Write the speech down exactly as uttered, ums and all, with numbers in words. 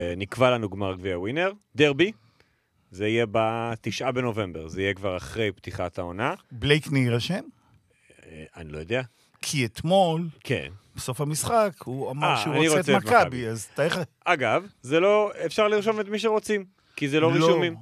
נקבע לנו גמר גביע ווינר. דרבי, זה יהיה בתשעה בנובמבר, זה יהיה כבר אחרי פתיחת העונה. בלייק יירשם? אני לא יודע. כי אתמול, כן. בסוף המשחק, הוא אמר אה, שהוא אני רוצה רוצה את את מכבי, מכבי. אז אתה איך... אגב, זה לא, אפשר לרשום את מי שרוצים, כי זה לא לא. רישומים.